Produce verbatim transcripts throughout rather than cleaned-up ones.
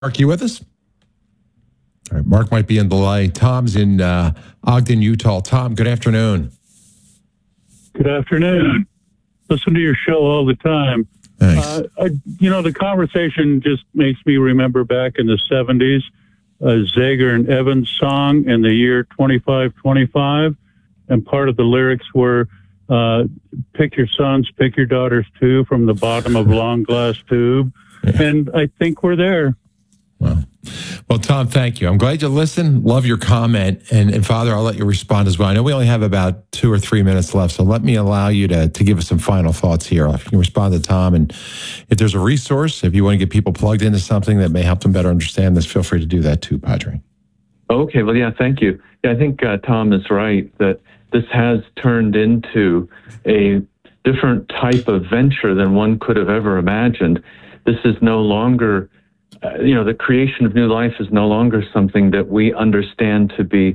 Mark, you with us? All right, Mark might be in delay. Tom's in uh, Ogden, Utah. Tom, good afternoon. Good afternoon. Listen to your show all the time. Thanks. Uh, I, you know, the conversation just makes me remember back in the seventies, uh, Zager and Evans song in the year twenty-five twenty-five. And part of the lyrics were, uh, pick your sons, pick your daughters too, from the bottom of long glass tube. Yeah. And I think we're there. Well, well, Tom, thank you. I'm glad you listened. Love your comment. And, and Father, I'll let you respond as well. I know we only have about two or three minutes left, so let me allow you to, to give us some final thoughts here. If you can respond to Tom, and if there's a resource, if you want to get people plugged into something that may help them better understand this, feel free to do that too, Padre. Okay, well, yeah, thank you. Yeah, I think uh, Tom is right that this has turned into a different type of venture than one could have ever imagined. This is no longer... Uh, you know, the creation of new life is no longer something that we understand to be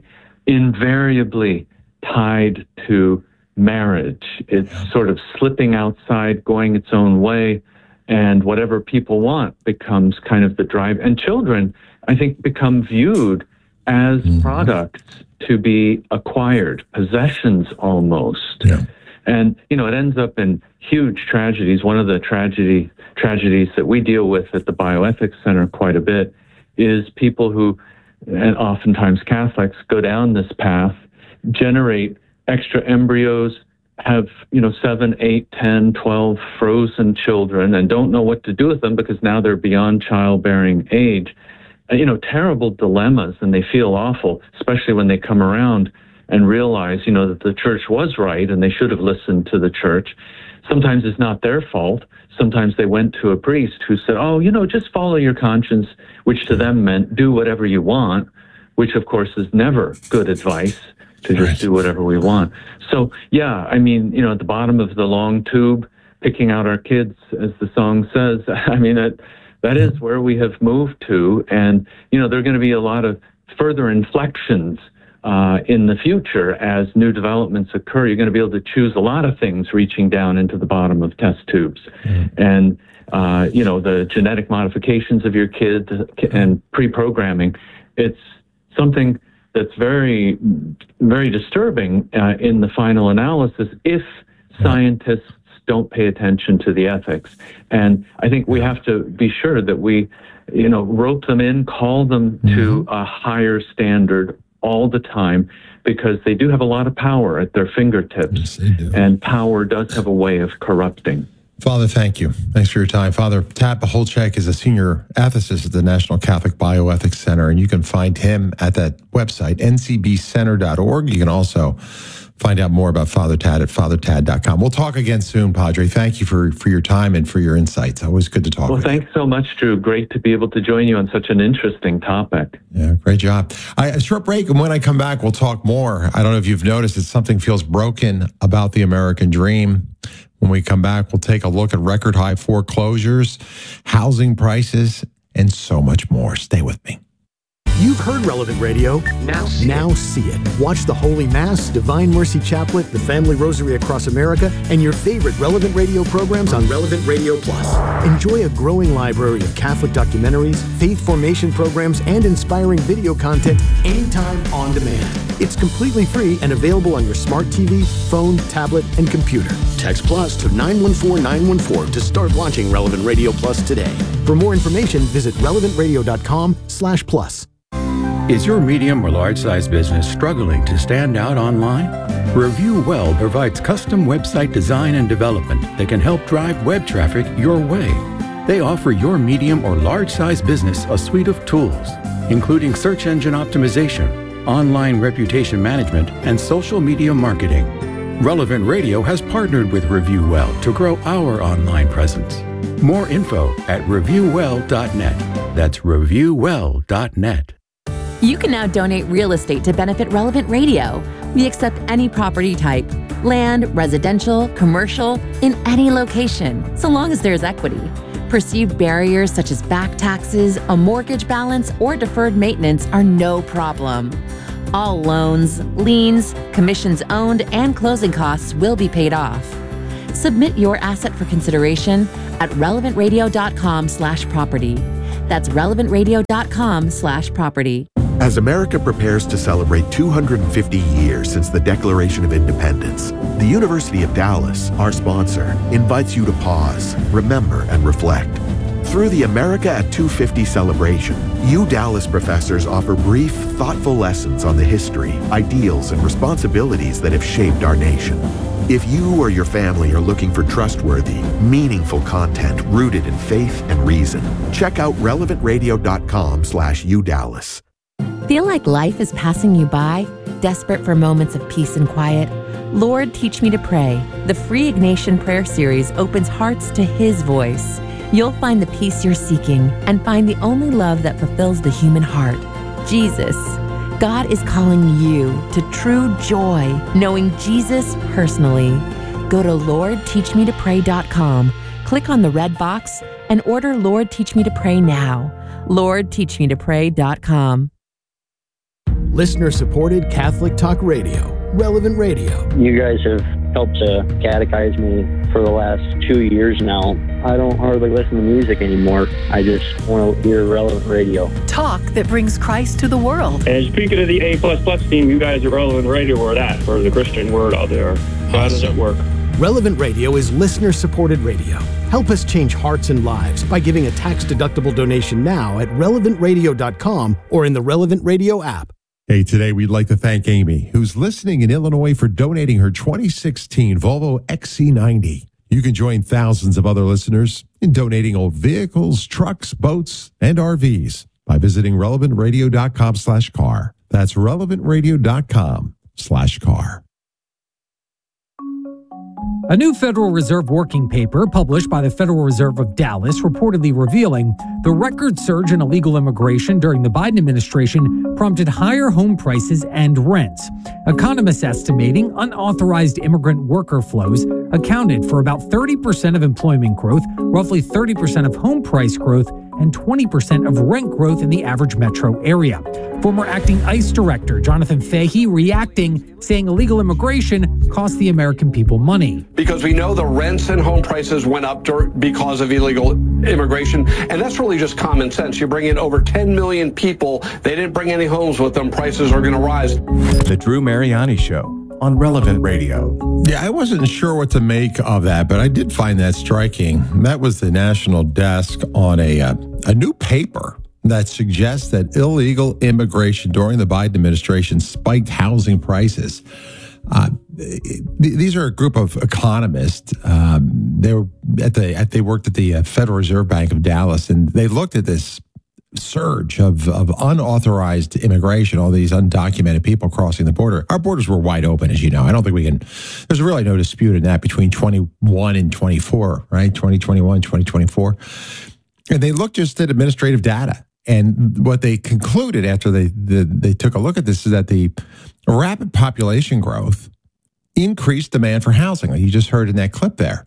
invariably tied to marriage. It's sort of slipping outside, going its own way, and whatever people want becomes kind of the drive. And children, I think, become viewed as mm-hmm. products to be acquired, possessions almost. Yeah. And, you know, it ends up in huge tragedies. One of the tragedy tragedies that we deal with at the Bioethics Center quite a bit is people who, and oftentimes Catholics, go down this path, generate extra embryos, have, you know, seven, eight, ten, twelve frozen children and don't know what to do with them because now they're beyond childbearing age. And, you know, terrible dilemmas, and they feel awful, especially when they come around and realize, you know, that the church was right and they should have listened to the church. Sometimes it's not their fault. Sometimes they went to a priest who said, oh, you know, just follow your conscience, which to them meant do whatever you want, which of course is never good advice, to just right. do whatever we want. So, yeah, I mean, you know, at the bottom of the long tube, picking out our kids, as the song says, I mean, that, that is where we have moved to. And, you know, there are going to be a lot of further inflections Uh, in the future, as new developments occur. You're going to be able to choose a lot of things reaching down into the bottom of test tubes. Mm. And, uh, you know, the genetic modifications of your kids and pre-programming, it's something that's very, very disturbing uh, in the final analysis if scientists don't pay attention to the ethics. And I think we have to be sure that we, you know, rope them in, call them mm-hmm. to a higher standard all the time, because they do have a lot of power at their fingertips. Yes, they do. And power does have a way of corrupting. Father, thank you. Thanks for your time. Father Tad Pacholczyk is a senior ethicist at the National Catholic Bioethics Center, and you can find him at that website, N C B center dot org. You can also find out more about Father Tad at father tad dot com. We'll talk again soon, Padre. Thank you for, for your time and for your insights. Always good to talk well, with you. Well, thanks so much, Drew. Great to be able to join you on such an interesting topic. Yeah, great job. I, a short break, and when I come back, we'll talk more. I don't know if you've noticed that something feels broken about the American dream. When we come back, we'll take a look at record high foreclosures, housing prices, and so much more. Stay with me. You've heard Relevant Radio. Now see, now it. see it. Watch the Holy Mass, Divine Mercy Chaplet, the Family Rosary Across America, and your favorite Relevant Radio programs on Relevant Radio Plus. Enjoy a growing library of Catholic documentaries, faith formation programs, and inspiring video content anytime on demand. It's completely free and available on your smart T V, phone, tablet, and computer. Text Plus to nine one four nine one four to start launching Relevant Radio Plus today. For more information, visit relevant radio dot com slash plus. Is your medium or large-size business struggling to stand out online? Review Well provides custom website design and development that can help drive web traffic your way. They offer your medium or large-size business a suite of tools, including search engine optimization, online reputation management, and social media marketing. Relevant Radio has partnered with Review Well to grow our online presence. More info at review well dot net. That's review well dot net. You can now donate real estate to benefit Relevant Radio. We accept any property type, land, residential, commercial, in any location, so long as there's equity. Perceived barriers such as back taxes, a mortgage balance, or deferred maintenance are no problem. All loans, liens, commissions owned, and closing costs will be paid off. Submit your asset for consideration at relevant radio dot com slash property. That's relevant radio dot com slash property. As America prepares to celebrate two hundred fifty years since the Declaration of Independence, the University of Dallas, our sponsor, invites you to pause, remember, and reflect. Through the America at two fifty celebration, U Dallas professors offer brief, thoughtful lessons on the history, ideals, and responsibilities that have shaped our nation. If you or your family are looking for trustworthy, meaningful content rooted in faith and reason, check out relevant radio dot com slash U Dallas. Feel like life is passing you by? Desperate for moments of peace and quiet? Lord, Teach Me to Pray. The free Ignatian Prayer Series opens hearts to His voice. You'll find the peace you're seeking and find the only love that fulfills the human heart, Jesus. God is calling you to true joy, knowing Jesus personally. Go to lord teach me to pray dot com, click on the red box, and order Lord Teach Me to Pray now. lord teach me to pray dot com. Listener-supported Catholic Talk Radio, Relevant Radio. You guys have helped to catechize me for the last two years now. I don't hardly listen to music anymore. I just want to hear Relevant Radio. Talk that brings Christ to the world. And speaking of the A plus plus team, you guys are Relevant Radio or that for the Christian word out there. So how does it work? Relevant Radio is listener-supported radio. Help us change hearts and lives by giving a tax-deductible donation now at relevant radio dot com or in the Relevant Radio app. Hey, today we'd like to thank Amy, who's listening in Illinois, for donating her twenty sixteen Volvo X C ninety. You can join thousands of other listeners in donating old vehicles, trucks, boats, and R Vs by visiting relevant radio dot com slash car. That's relevant radio dot com slash car. A new Federal Reserve working paper published by the Federal Reserve of Dallas reportedly revealing the record surge in illegal immigration during the Biden administration prompted higher home prices and rents. Economists estimating unauthorized immigrant worker flows accounted for about thirty percent of employment growth, roughly thirty percent of home price growth, and twenty percent of rent growth in the average metro area. Former acting ICE director Jonathan Fahey reacting, saying illegal immigration cost the American people money. Because we know the rents and home prices went up because of illegal immigration, and that's really just common sense. You bring in over ten million people, they didn't bring any homes with them, prices are going to rise. The Drew Mariani Show on Relevant Radio. Yeah, I wasn't sure what to make of that, but I did find that striking. That was the National Desk on a uh, a new paper that suggests that illegal immigration during the Biden administration spiked housing prices. Uh, these are a group of economists. Um, they were at the they worked at the Federal Reserve Bank of Dallas, and they looked at this surge of, of unauthorized immigration, all these undocumented people crossing the border. Our borders were wide open, as you know. I don't think we can, there's really no dispute in that between twenty-one and twenty-four, right? twenty twenty-one, twenty twenty-four. And they looked just at administrative data. And what they concluded after they, they, they took a look at this is that the rapid population growth increased demand for housing, like you just heard in that clip there.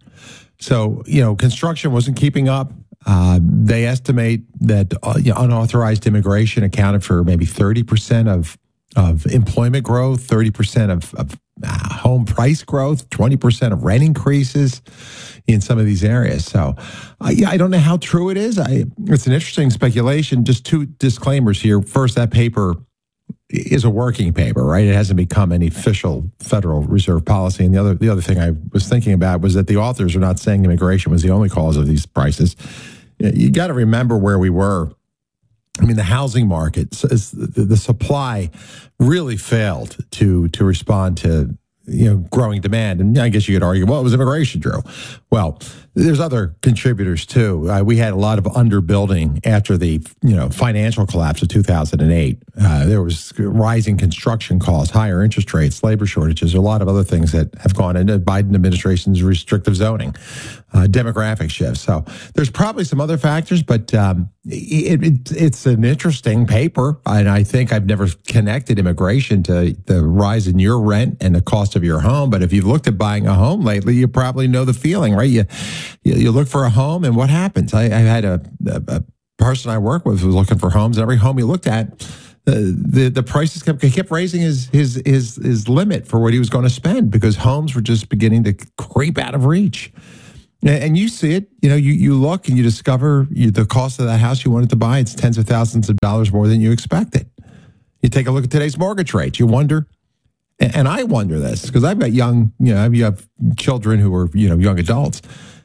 So, you know, construction wasn't keeping up. Uh, they estimate that uh, you know, unauthorized immigration accounted for maybe thirty percent of, of employment growth, thirty percent of, of uh, home price growth, twenty percent of rent increases in some of these areas. So, uh, yeah, I don't know how true it is. I, it's an interesting speculation. Just two disclaimers here. First, that paper is a working paper, right? It hasn't become any official Federal Reserve policy. And the other, the other thing I was thinking about was that the authors are not saying immigration was the only cause of these prices. You got to remember where we were. I mean, the housing market, the, the supply really failed to to respond to, you know, growing demand. And I guess you could argue, well, it was immigration, Drew. Well, there's other contributors too. Uh, we had a lot of underbuilding after the, you know, financial collapse of two thousand eight. Uh, there was rising construction costs, higher interest rates, labor shortages, a lot of other things that have gone into Biden administration's restrictive zoning, uh, demographic shifts. So there's probably some other factors, but um, it, it, it's an interesting paper. And I think I've never connected immigration to the rise in your rent and the cost of your home. But if you've looked at buying a home lately, you probably know the feeling, right? You you, you look for a home, and what happens? I, I had a, a, a person I work with who was looking for homes, and every home he looked at, the the, the prices kept he kept raising his his his his limit for what he was going to spend because homes were just beginning to creep out of reach. And you see it, you know, you, you look and you discover you, the cost of that house you wanted to buy, it's tens of thousands of dollars more than you expected. You take a look at today's mortgage rates, you wonder, and, and I wonder this, because I've got young, you know, you have children who are, you know, young adults.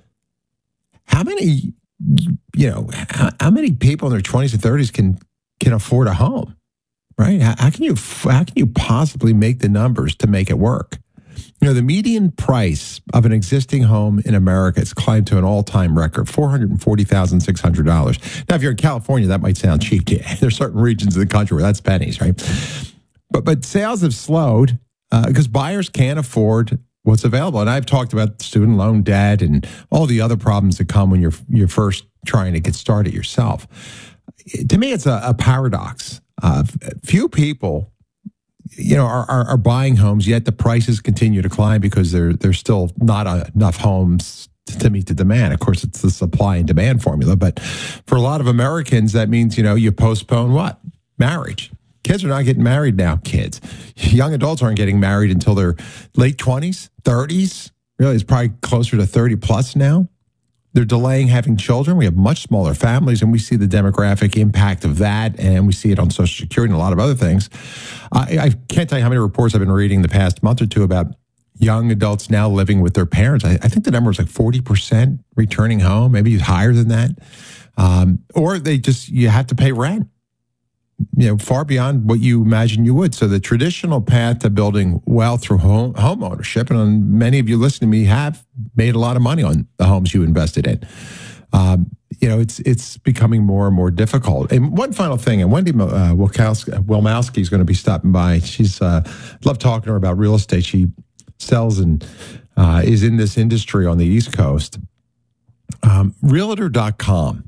How many, you know, how, how many people in their twenties and thirties can can afford a home, right? How, how can you how can you possibly make the numbers to make it work? You know, the median price of an existing home in America has climbed to an all-time record, four hundred forty thousand six hundred dollars. Now, if you're in California, that might sound cheap to you. There's certain regions of the country where that's pennies, right? But but sales have slowed uh, because buyers can't afford what's available. And I've talked about student loan debt and all the other problems that come when you're you're first trying to get started yourself. To me, it's a, a paradox. Uh, few people, you know, are, are, are buying homes, yet the prices continue to climb because there there's still not a, enough homes to, to meet the demand. Of course, it's the supply and demand formula. But for a lot of Americans, that means, you know, you postpone what? Marriage. Kids are not getting married now, kids. Young adults aren't getting married until their late twenties, thirties. Really, it's probably closer to thirty plus now. They're delaying having children. We have much smaller families, and we see the demographic impact of that, and we see it on Social Security and a lot of other things. I, I can't tell you how many reports I've been reading the past month or two about young adults now living with their parents. I, I think the number is like forty percent returning home, maybe higher than that. Um, or they just, you have to pay rent, you know, far beyond what you imagine you would. So the traditional path to building wealth through home, home ownership, and many of you listening to me have made a lot of money on the homes you invested in. Um, you know, it's it's becoming more and more difficult. And one final thing, and Wendy uh, Wilmowski is going to be stopping by. She's, uh, love talking to her about real estate. She sells and uh, is in this industry on the East Coast. Um, Realtor dot com.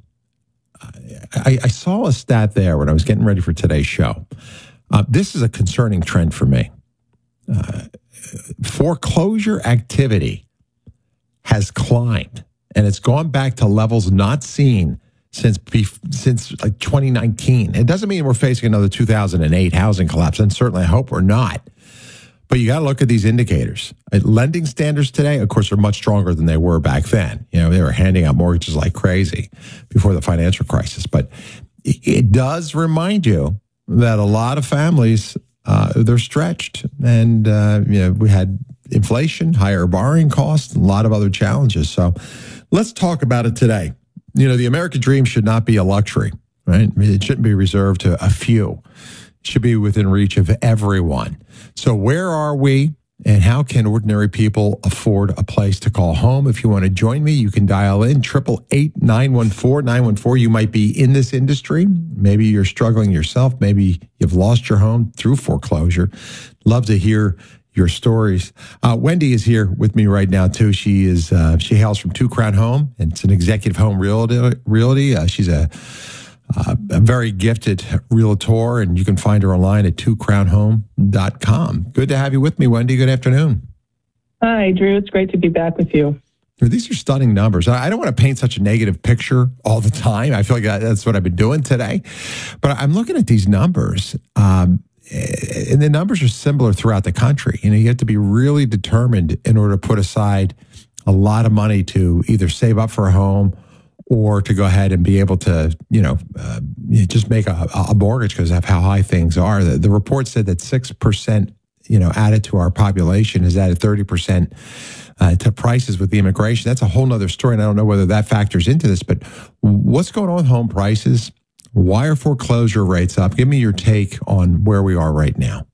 I, I saw a stat there when I was getting ready for today's show. Uh, this is a concerning trend for me. Uh, foreclosure activity has climbed, and it's gone back to levels not seen since since like twenty nineteen. It doesn't mean we're facing another two thousand eight housing collapse, and certainly I hope we're not. But you got to look at these indicators. Lending standards today, of course, are much stronger than they were back then. You know, they were handing out mortgages like crazy before the financial crisis. But it does remind you that a lot of families, uh, they're stretched. And, uh, you know, we had inflation, higher borrowing costs, and a lot of other challenges. So let's talk about it today. You know, the American dream should not be a luxury, right? It shouldn't be reserved to a few. It should be within reach of everyone. So where are we, and how can ordinary people afford a place to call home? If you want to join me, you can dial in triple eight nine one four nine one four. You might be in this industry. Maybe you're struggling yourself. Maybe you've lost your home through foreclosure. Love to hear your stories. Uh, Wendy is here with me right now too. She is uh, she hails from Two Crown Home, and it's an executive home realty. realty. Uh, she's a Uh, a very gifted realtor, and you can find her online at two crown home dot com. Good to have you with me, Wendy. Good afternoon. Hi, Drew. It's great to be back with you. These are stunning numbers. I don't want to paint such a negative picture all the time. I feel like that's what I've been doing today. But I'm looking at these numbers, um, and the numbers are similar throughout the country. You know, you have to be really determined in order to put aside a lot of money to either save up for a home or to go ahead and be able to, you know, uh, just make a, a mortgage because of how high things are. The, the report said that six percent, you know, added to our population has added thirty percent uh, to prices with the immigration. That's a whole nother story, and I don't know whether that factors into this, but what's going on with home prices? Why are foreclosure rates up? Give me your take on where we are right now.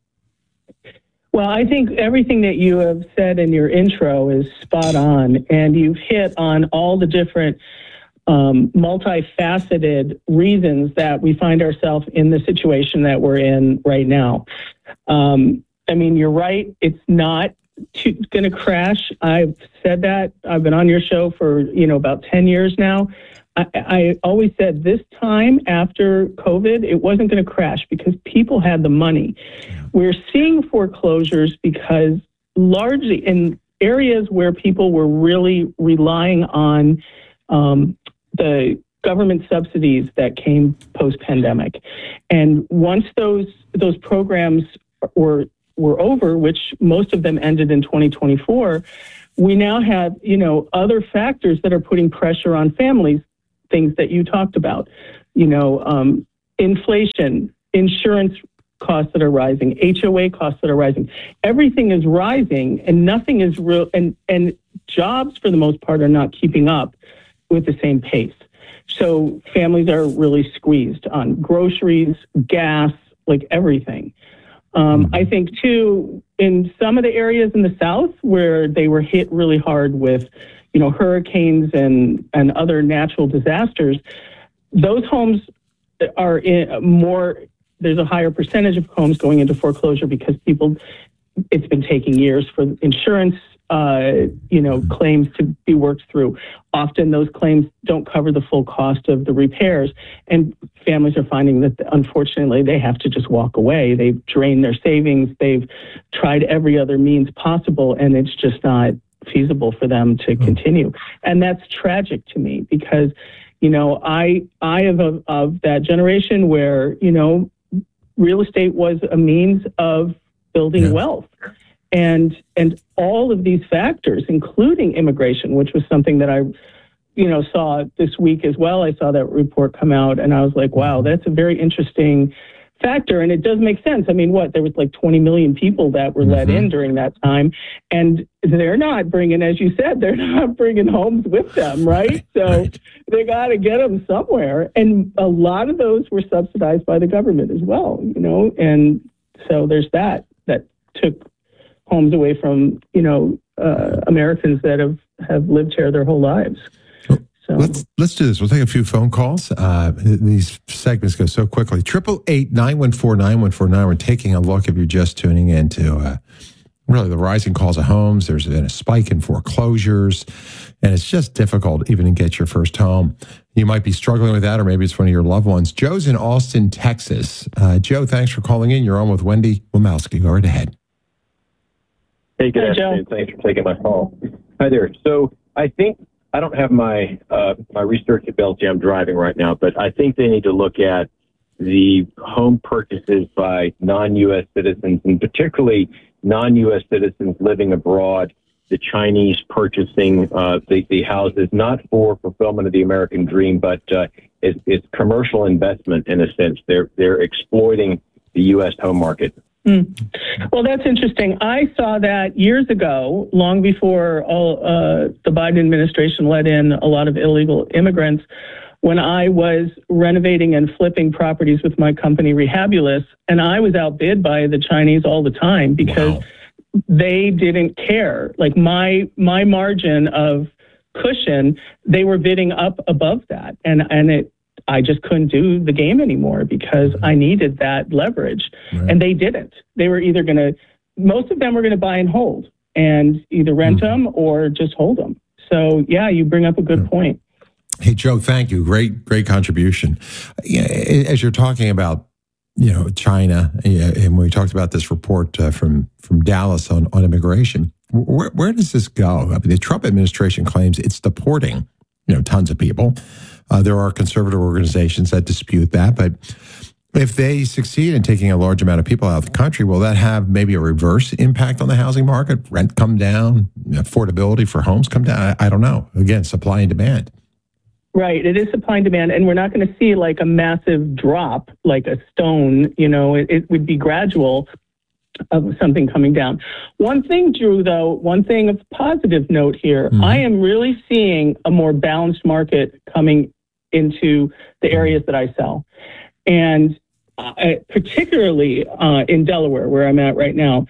Well, I think everything that you have said in your intro is spot on, and you've hit on all the different Um, multifaceted reasons that we find ourselves in the situation that we're in right now. Um, I mean, you're right. It's not going to crash. I've said that. I've been on your show for, you know, about ten years now. I, I always said this time after COVID, it wasn't going to crash because people had the money. We're seeing foreclosures because largely in areas where people were really relying on um, the government subsidies that came post-pandemic. And once those those programs were were over, which most of them ended in twenty twenty-four, we now have, you know, other factors that are putting pressure on families, things that you talked about, you know, um, inflation, insurance costs that are rising, H O A costs that are rising. Everything is rising and nothing is real. And, and jobs, for the most part, are not keeping up with the same pace. So families are really squeezed on groceries, gas, like everything. Um, I think, too, in some of the areas in the South where they were hit really hard with, you know, hurricanes and, and other natural disasters, those homes are in more, there's a higher percentage of homes going into foreclosure because people, it's been taking years for insurance, uh, you know, claims to be worked through. Often those claims don't cover the full cost of the repairs, and families are finding that, unfortunately, they have to just walk away. They've drained their savings. They've tried every other means possible, and it's just not feasible for them to continue. And that's tragic to me because, you know, I I am of, of that generation where, you know, real estate was a means of building yes. wealth. And and all of these factors, including immigration, which was something that I, you know, saw this week as well. I saw that report come out and I was like, wow, that's a very interesting factor. And it does make sense. I mean, what, there was like twenty million people that were mm-hmm. let in during that time. And they're not bringing, as you said, they're not bringing homes with them, right? right so right. they got to get them somewhere. And a lot of those were subsidized by the government as well, you know? And so there's that, that took homes away from, you know, uh, Americans that have, have lived here their whole lives. So let's let's do this. We'll take a few phone calls. Uh, these segments go so quickly. Triple eight nine one four nine one four nine. We're taking a look, if you're just tuning in, to uh, really the rising calls of homes. There's been a spike in foreclosures, and it's just difficult even to get your first home. You might be struggling with that, or maybe it's one of your loved ones. Joe's in Austin, Texas. Uh, Joe, thanks for calling in. You're on with Wendy Womelsky. Go right ahead. Hey, good Hi, afternoon. Joe. Thanks for taking my call. Hi there. So I think I don't have my uh, my research ability. I'm driving right now, but I think they need to look at the home purchases by non-U S citizens, and particularly non-U S citizens living abroad, the Chinese purchasing uh, the, the houses, not for fulfillment of the American dream, but uh, it's, it's commercial investment in a sense. They're, they're exploiting the U S home market. Mm. Well, that's interesting. I saw that years ago, long before all, uh, the Biden administration let in a lot of illegal immigrants, when I was renovating and flipping properties with my company, Rehabulous, and I was outbid by the Chinese all the time because wow. they didn't care. Like my my margin of cushion, they were bidding up above that, and and it. I just couldn't do the game anymore because I needed that leverage. Right. And they didn't. They were either going to, most of them were going to buy and hold and either rent mm-hmm. them or just hold them. So, yeah, you bring up a good yeah. point. Hey, Joe, thank you. Great, great contribution. As you're talking about, you know, China, and we talked about this report uh, from, from Dallas on, on immigration, where, where does this go? I mean, the Trump administration claims it's deporting, you know, tons of people. Uh, there are conservative organizations that dispute that, but if they succeed in taking a large amount of people out of the country, will that have maybe a reverse impact on the housing market? Rent come down, affordability for homes come down? I, I don't know. Again, supply and demand. Right. It is supply and demand, and we're not going to see like a massive drop, like a stone. You know, it, it would be gradual of something coming down. One thing, Drew, though, one thing of positive note here, mm-hmm. I am really seeing a more balanced market coming into the areas that I sell. And uh, particularly uh, in Delaware, where I'm at right now.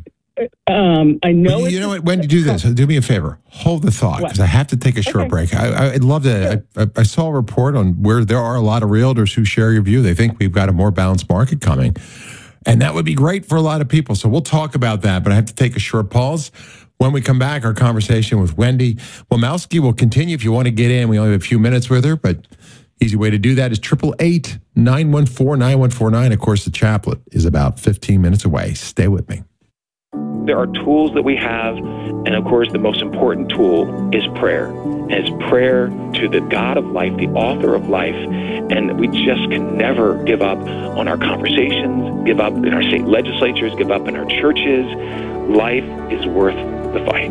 Um, I know. Well, you know what? Wendy, do this. Do me a favor. Hold the thought, because I have to take a short okay. break. I, I'd love to. I, I saw a report on where there are a lot of realtors who share your view. They think we've got a more balanced market coming. And that would be great for a lot of people. So we'll talk about that, but I have to take a short pause. When we come back, our conversation with Wendy Womelsky will continue. If you want to get in, we only have a few minutes with her, but easy way to do that is triple eight nine one four nine one four nine. Of course, the chaplet is about fifteen minutes away. Stay with me. There are tools that we have, and of course, the most important tool is prayer. And it's prayer to the God of life, the author of life, and we just can never give up on our conversations, give up in our state legislatures, give up in our churches. Life is worth the fight.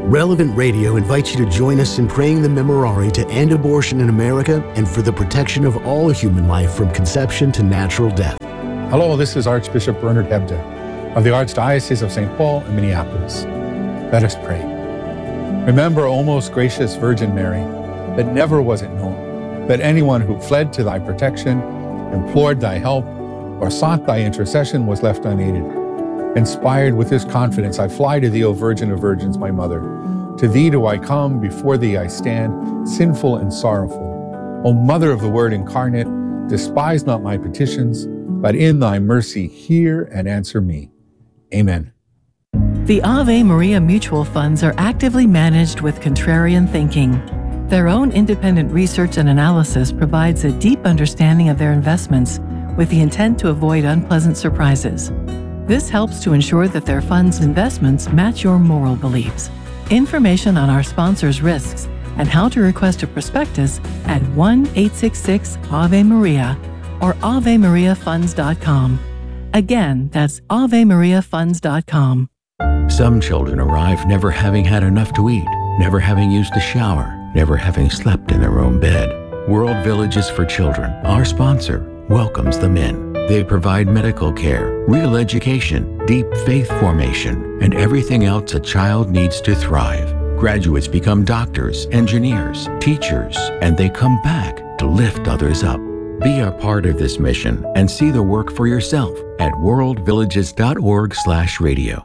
Relevant Radio invites you to join us in praying the Memorare to end abortion in America and for the protection of all human life from conception to natural death. Hello, this is Archbishop Bernard Hebda of the Archdiocese of Saint Paul in Minneapolis. Let us pray. Remember, O most gracious Virgin Mary, that never was it known that anyone who fled to thy protection, implored thy help, or sought thy intercession was left unaided. Inspired with this confidence, I fly to thee, O Virgin of Virgins, my mother. To thee do I come, before thee I stand, sinful and sorrowful. O Mother of the Word incarnate, despise not my petitions, but in thy mercy hear and answer me. Amen. The Ave Maria mutual funds are actively managed with contrarian thinking. Their own independent research and analysis provides a deep understanding of their investments with the intent to avoid unpleasant surprises. This helps to ensure that their funds' investments match your moral beliefs. Information on our sponsors' risks and how to request a prospectus at one eight six six Ave Maria or ave maria funds dot com. Again, that's ave maria funds dot com. Some children arrive never having had enough to eat, never having used a shower, never having slept in their own bed. World Villages for Children, our sponsor, welcomes them in. They provide medical care, real education, deep faith formation, and everything else a child needs to thrive. Graduates become doctors, engineers, teachers, and they come back to lift others up. Be a part of this mission and see the work for yourself at world villages dot org slash radio.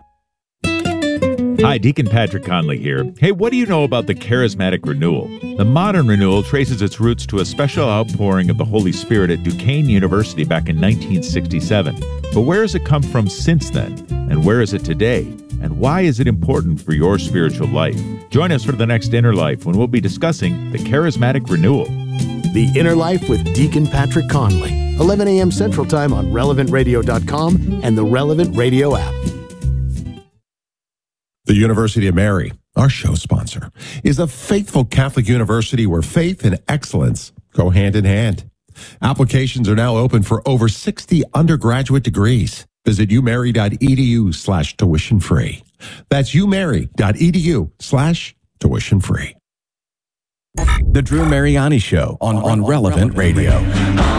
Hi, Deacon Patrick Conley here. Hey, what do you know about the charismatic renewal? The modern renewal traces its roots to a special outpouring of the Holy Spirit at Duquesne University back in nineteen sixty-seven. But where has it come from since then? And where is it today? And why is it important for your spiritual life? Join us for the next Inner Life when we'll be discussing the charismatic renewal. The Inner Life with Deacon Patrick Conley, eleven a.m. Central Time on relevant radio dot com and the Relevant Radio app. The University of Mary, our show sponsor, is a faithful Catholic university where faith and excellence go hand in hand. Applications are now open for over sixty undergraduate degrees. Visit umary dot e d u slash tuition free. That's umary dot e d u slash tuition free. The Drew Mariani Show on, on, on Relevant, Relevant Radio. Radio.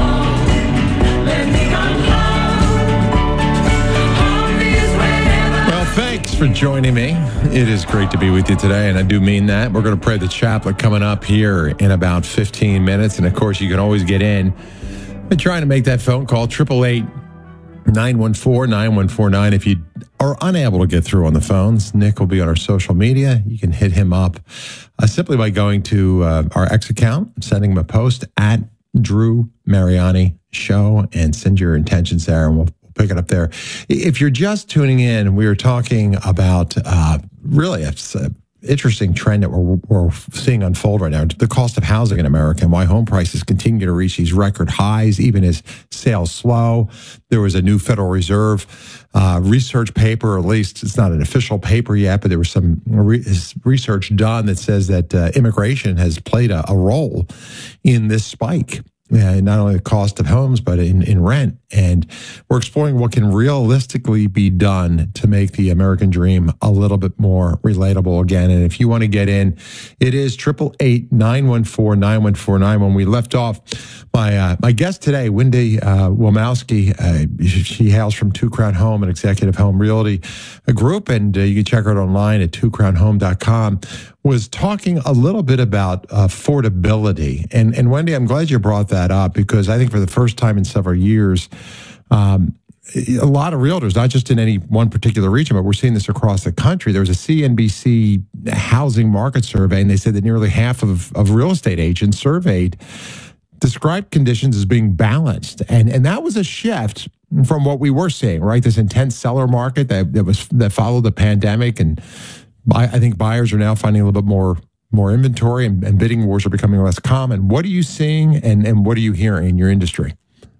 Thanks for joining me. It is great to be with you today, and I do mean that. We're going to pray the chaplet coming up here in about fifteen minutes, and of course, you can always get in by trying to make that phone call, eight eight eight, nine one four, nine one four nine. If you are unable to get through on the phones, Nick will be on our social media. You can hit him up uh, simply by going to uh, our X account, sending him a post at Drew Mariani Show, and send your intentions there, and we'll pick it up there. If you're just tuning in, we were talking about uh, really a, a interesting trend that we're, we're seeing unfold right now, the cost of housing in America and why home prices continue to reach these record highs, even as sales slow. There was a new Federal Reserve uh, research paper, or at least it's not an official paper yet, but there was some re- research done that says that uh, immigration has played a, a role in this spike. Uh, not only the cost of homes, but in, in rent. And we're exploring what can realistically be done to make the American dream a little bit more relatable again. And if you want to get in, it is eight eight eight, nine one four, nine one four nine. When we left off, my uh, my guest today, Wendy uh, Wilmowski, uh, she hails from Two Crown Home, an executive home realty group, and uh, you can check her out online at two crown home dot com, was talking a little bit about affordability. And, and Wendy, I'm glad you brought that up, because I think for the first time in several years, um, a lot of realtors, not just in any one particular region, but we're seeing this across the country. There was a C N B C housing market survey, and they said that nearly half of, of real estate agents surveyed described conditions as being balanced. And, and that was a shift from what we were seeing, right? This intense seller market that, that was that followed the pandemic, and I, I think buyers are now finding a little bit more more inventory, and, and bidding wars are becoming less common. What are you seeing, and, and what are you hearing in your industry?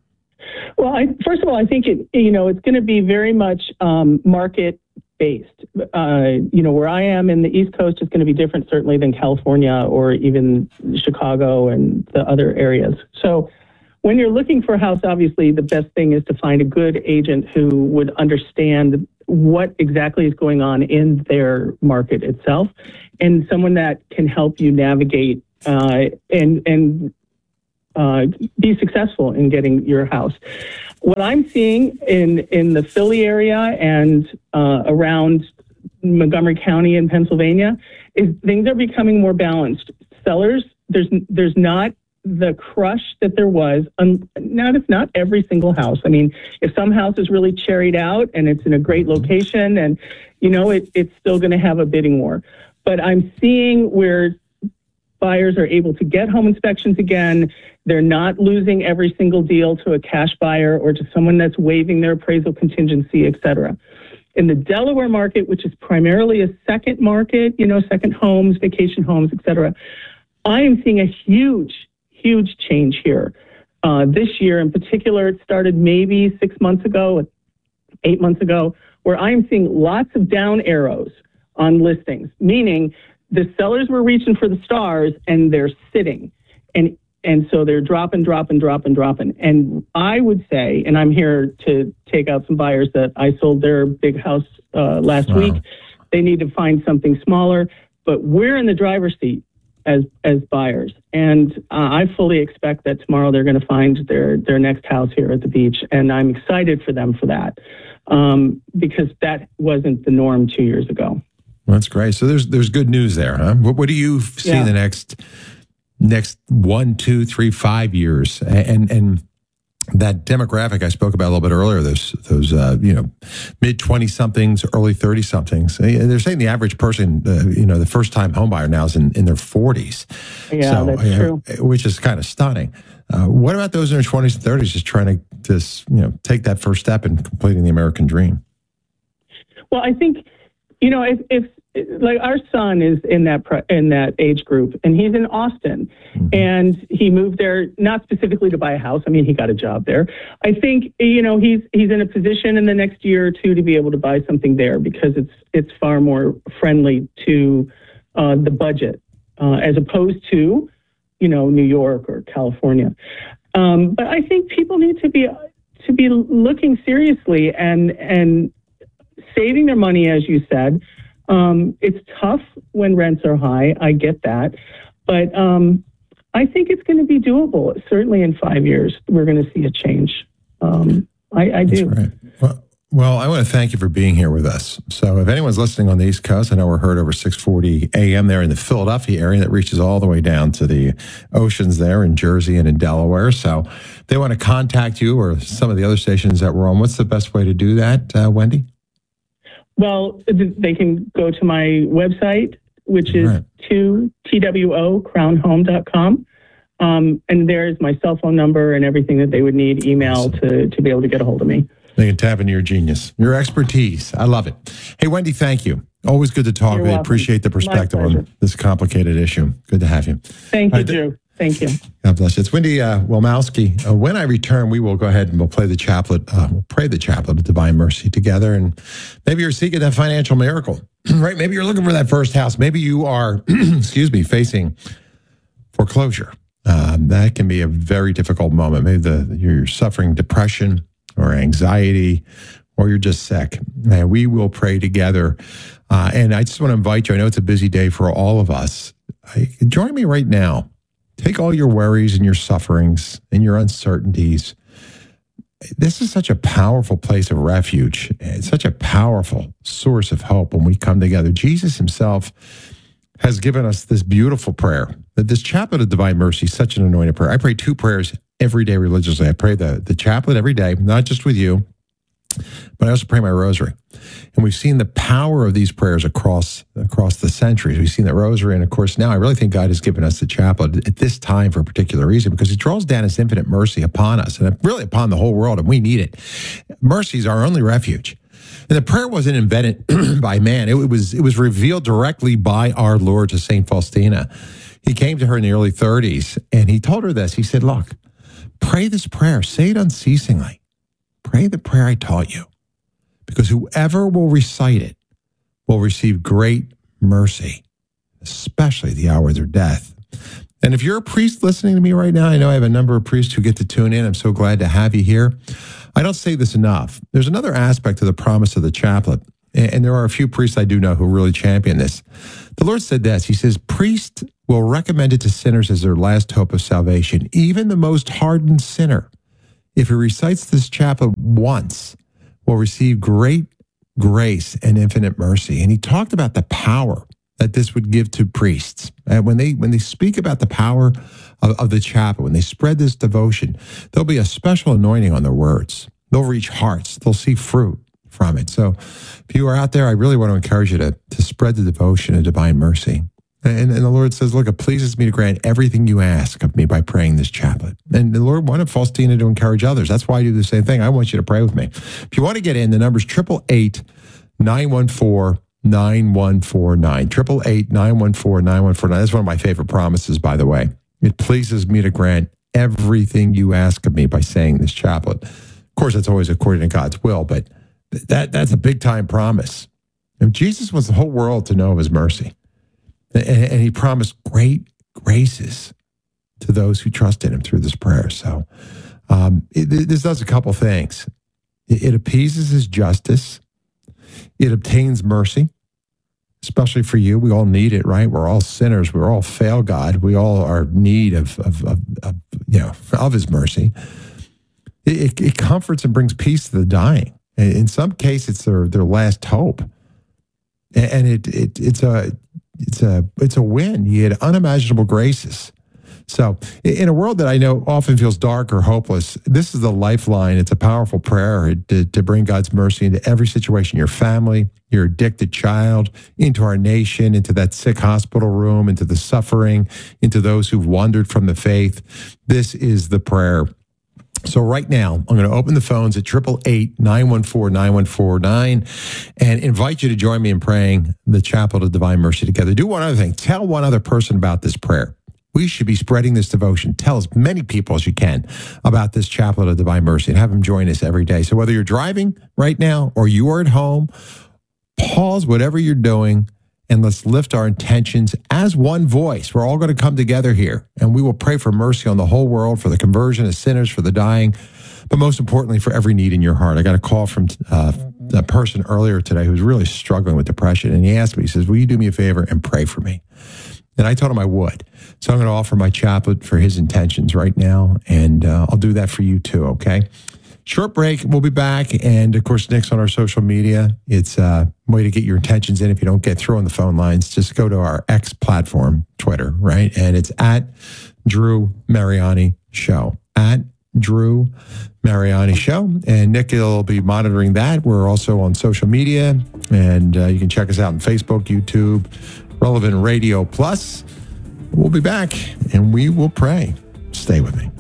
Well, I, first of all, I think it you know it's going to be very much um, market based. Uh, you know, where I am in the East Coast is going to be different, certainly, than California or even Chicago and the other areas. So, when you're looking for a house, obviously the best thing is to find a good agent who would understand what exactly is going on in their market itself, and someone that can help you navigate uh, and and uh, be successful in getting your house. What I'm seeing in in the Philly area and uh, around Montgomery County in Pennsylvania is things are becoming more balanced. Sellers, there's there's not the crush that there was. Um, not if not every single house. I mean, if some house is really cherried out and it's in a great location, and you know it, it's still going to have a bidding war. But I'm seeing where buyers are able to get home inspections again. They're not losing every single deal to a cash buyer or to someone that's waiving their appraisal contingency, et cetera. In the Delaware market, which is primarily a second market, you know, second homes, vacation homes, et cetera, I am seeing a huge, huge change here. Uh, this year in particular, it started maybe six months ago, eight months ago, where I am seeing lots of down arrows on listings, meaning the sellers were reaching for the stars and they're sitting. And and so they're dropping, dropping, dropping, dropping. And I would say, and I'm here to take out some buyers that I sold their big house uh, last wow. week. They need to find something smaller, but we're in the driver's seat as as buyers. And uh, I fully expect that tomorrow they're going to find their, their next house here at the beach. And I'm excited for them for that um, because that wasn't the norm two years ago. Well, that's great. So there's there's good news there, huh? What, what do you see yeah. in the next next one, two, three, five years? And and that demographic I spoke about a little bit earlier, those those uh, you know mid twenty somethings, early thirty somethings. They're saying the average person, uh, you know, the first time home buyer now is in, in their forties. Yeah, so, that's uh, true. Which is kind of stunning. Uh, what about those in their twenties and thirties, just trying to just you know take that first step in completing the American dream? Well, I think. You know, if, if like our son is in that pre, in that age group, and he's in Austin, mm-hmm. and he moved there not specifically to buy a house. I mean, he got a job there. I think you know he's he's in a position in the next year or two to be able to buy something there because it's it's far more friendly to uh, the budget uh, as opposed to you know New York or California. Um, but I think people need to be to be looking seriously and and. saving their money, as you said. Um, it's tough when rents are high. I get that. But um, I think it's going to be doable. Certainly in five years, we're going to see a change. Um, I, I do. That's right. Well, well, I want to thank you for being here with us. So if anyone's listening on the East Coast, I know we're heard over six forty A M there in the Philadelphia area that reaches all the way down to the oceans there in Jersey and in Delaware. So if they want to contact you or some of the other stations that we're on, what's the best way to do that, uh, Wendy? Well, they can go to my website, which is right. two T W O crown home dot com. Um, and there's my cell phone number and everything that they would need, email awesome. to, to be able to get a hold of me. They can tap into your genius, your expertise. I love it. Hey, Wendy, thank you. Always good to talk. You're we welcome. Appreciate the perspective on this complicated issue. Good to have you. Thank you, Drew. Thank you. God bless you. It's Wendy uh, Wilmowski. Uh, when I return, we will go ahead and we'll play the chaplet. Uh, we'll pray the chaplet of Divine Mercy together. And maybe you're seeking that financial miracle, right? Maybe you're looking for that first house. Maybe you are, excuse me, facing foreclosure. Um, that can be a very difficult moment. Maybe the, you're suffering depression or anxiety, or you're just sick. And we will pray together. Uh, and I just want to invite you. I know it's a busy day for all of us. I, join me right now. Take all your worries and your sufferings and your uncertainties. This is such a powerful place of refuge. It's such a powerful source of hope when we come together. Jesus himself has given us this beautiful prayer. That this chaplet of Divine Mercy is such an anointed prayer. I pray two prayers every day religiously. I pray the, the chaplet every day, not just with you, but I also pray my rosary. And we've seen the power of these prayers across across the centuries. We've seen the rosary. And of course, now I really think God has given us the chaplet at this time for a particular reason, because he draws down his infinite mercy upon us and really upon the whole world. And we need it. Mercy is our only refuge. And the prayer wasn't invented by man. It was, it was revealed directly by our Lord to Saint Faustina. He came to her in the early thirties and he told her this. He said, look, pray this prayer. Say it unceasingly. Pray the prayer I taught you, because whoever will recite it will receive great mercy, especially the hour of their death. And if you're a priest listening to me right now, I know I have a number of priests who get to tune in. I'm so glad to have you here. I don't say this enough. There's another aspect to the promise of the chaplet, and there are a few priests I do know who really champion this. The Lord said this. He says, priests will recommend it to sinners as their last hope of salvation. Even the most hardened sinner, if he recites this chaplet once, will receive great grace and infinite mercy. And he talked about the power that this would give to priests. And when they when they speak about the power of, of the chaplet, when they spread this devotion, there'll be a special anointing on their words. They'll reach hearts. They'll see fruit from it. So if you are out there, I really want to encourage you to, to spread the devotion of divine mercy. And, and the Lord says, look, it pleases me to grant everything you ask of me by praying this chaplet. And the Lord wanted Faustina to encourage others. That's why I do the same thing. I want you to pray with me. If you want to get in, the number's eight eight eight, nine one four, nine one four nine. eight eight eight, nine one four, nine one four nine. That's one of my favorite promises, by the way. It pleases me to grant everything you ask of me by saying this chaplet. Of course, that's always according to God's will, but that that's a big-time promise. And Jesus wants the whole world to know of his mercy. And, and he promised great graces to those who trust in him through this prayer. So um, it, this does a couple things. It, it appeases his justice. It obtains mercy, especially for you. We all need it, right? We're all sinners. We all fail God. We all are in need of, of, of, of, you know, of his mercy. It, it comforts and brings peace to the dying. In some cases, it's their, their last hope. And it, it it's a it's a it's a win. He had unimaginable graces. So in a world that I know often feels dark or hopeless, this is the lifeline. It's a powerful prayer to, to bring God's mercy into every situation, your family, your addicted child, into our nation, into that sick hospital room, into the suffering, into those who've wandered from the faith. This is the prayer. So right now, I'm going to open the phones at eight eight eight, nine one four, nine one four nine and invite you to join me in praying the Chaplet of Divine Mercy together. Do one other thing. Tell one other person about this prayer. We should be spreading this devotion. Tell as many people as you can about this Chaplet of Divine Mercy and have them join us every day. So whether you're driving right now or you are at home, pause whatever you're doing and let's lift our intentions as one voice. We're all going to come together here, and we will pray for mercy on the whole world, for the conversion of sinners, for the dying, but most importantly, for every need in your heart. I got a call from uh, a person earlier today who was really struggling with depression, and he asked me, he says, will you do me a favor and pray for me? And I told him I would. So I'm going to offer my chaplet for his intentions right now, and uh, I'll do that for you too, okay? Short break. We'll be back. And, of course, Nick's on our social media. It's a way to get your intentions in if you don't get through on the phone lines. Just go to our X platform, Twitter, right? And it's at Drew Mariani Show. At Drew Mariani Show. And Nick will be monitoring that. We're also on social media. And uh, you can check us out on Facebook, YouTube, Relevant Radio Plus. We'll be back, and we will pray. Stay with me.